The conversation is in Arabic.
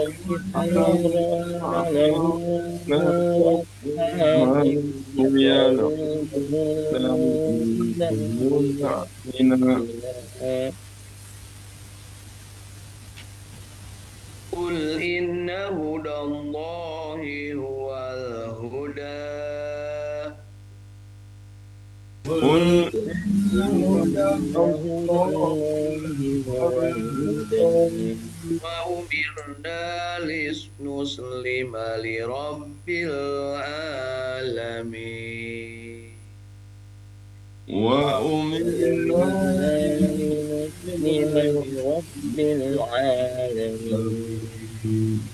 حيران له أصحاب يدعونه إلى قل إن هدى الله هو الهدى قل إن هدى الله هو الهدى وأمرنا لنسلم لرب العالمين وأمرنا وأمرنا لنسلم لرب العالمين